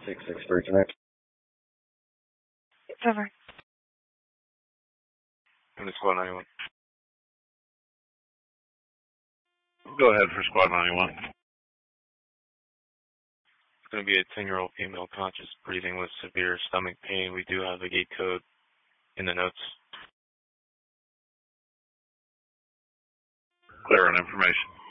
663 tonight. Over. Squad 91. Go ahead for Squad 91. It's going to be a 10-year-old female conscious breathing with severe stomach pain. We do have the gate code in the notes. Clear on information.